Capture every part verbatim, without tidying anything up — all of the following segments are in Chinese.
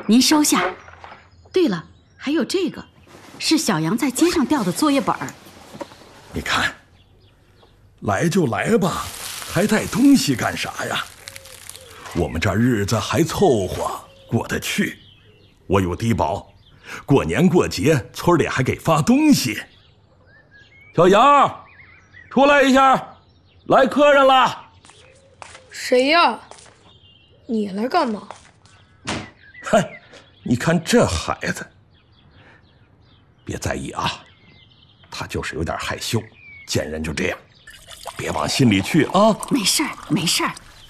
您收下。对了，还有这个，是小杨在街上掉的作业本。 你看，来就来吧，还带东西干啥呀？我们这日子还凑合过得去，我有低保，过年过节村里还给发东西。小杨，出来一下，来客人了。 谁呀？你来干嘛？ 嗨，你看这孩子，别在意啊，他就是有点害羞，见人就这样，别往心里去啊。 没事儿，没事儿。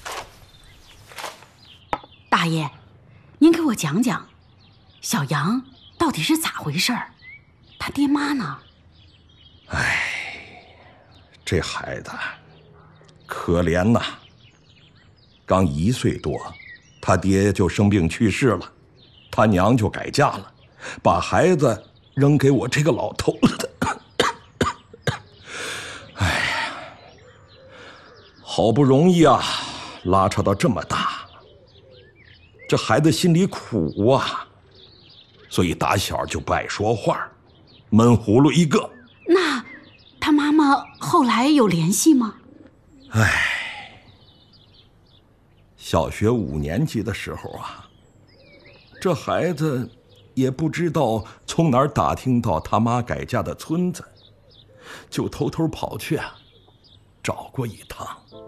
大爷，您给我讲讲，小杨到底是咋回事儿？他爹妈呢？ 哎，这孩子可怜呐，刚一岁多，他爹就生病去世了，他娘就改嫁了，把孩子扔给我这个老头子。哎呀，好不容易啊，拉扯到这么大，这孩子心里苦啊，所以打小就不爱说话，闷葫芦一个。 那他妈妈后来有联系吗？ 唉，小学五年级的时候啊，这孩子也不知道从哪儿打听到他妈改嫁的村子，就偷偷跑去啊，找过一趟。